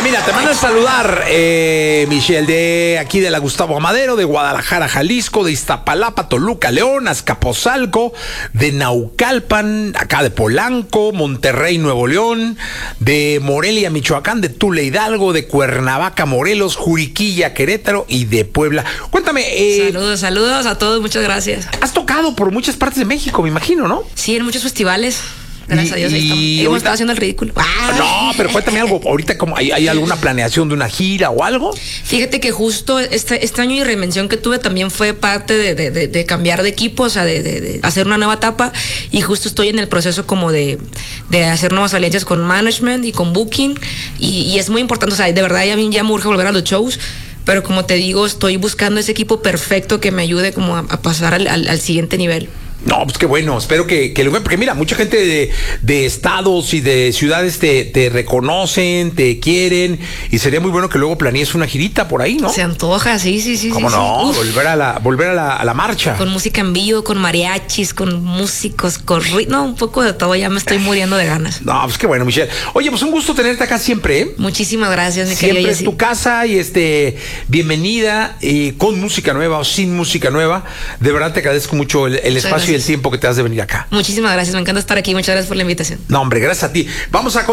Mira, te mando a saludar, Michelle, de aquí de la Gustavo Amadero, de Guadalajara, Jalisco, de Iztapalapa, Toluca, León, Azcapotzalco, de Naucalpan, acá de Polanco, Monterrey, Nuevo León, de Morelia, Michoacán, de Tula, Hidalgo, de Cuernavaca, Morelos, Juriquilla, Querétaro y de Puebla. Cuéntame. Saludos a todos, muchas gracias. Has tocado por muchas partes de México, me imagino, ¿no? Sí, en muchos festivales. Gracias a Dios, ahí estamos. Hemos estado haciendo el ridículo. No, pero cuéntame algo. Ahorita, ¿hay alguna planeación de una gira o algo? Fíjate que justo este año de reinvención que tuve también fue parte de cambiar de equipo, o sea, de hacer una nueva etapa. Y justo estoy en el proceso como de hacer nuevas alianzas con management y con booking. Y es muy importante, o sea, de verdad ya me urge volver a los shows. Pero como te digo, estoy buscando ese equipo perfecto que me ayude como a pasar al siguiente nivel. No, pues qué bueno, espero que lo vean, porque mira, mucha gente de estados y de ciudades te reconocen, te quieren, y sería muy bueno que luego planees una girita por ahí, ¿no? Se antoja, sí. ¿Cómo no? Sí. Volver a la marcha. Con música en vivo, con mariachis, con músicos, con ritmo, un poco de todo, ya me estoy muriendo de ganas. No, pues qué bueno, Michelle. Oye, pues un gusto tenerte acá siempre, ¿eh? Muchísimas gracias, mi querida. Siempre es tu casa y bienvenida, con música nueva o sin música nueva. De verdad te agradezco mucho el espacio y el tiempo que te has de venir acá. Muchísimas gracias, me encanta estar aquí, muchas gracias por la invitación. No, hombre, gracias a ti. Vamos a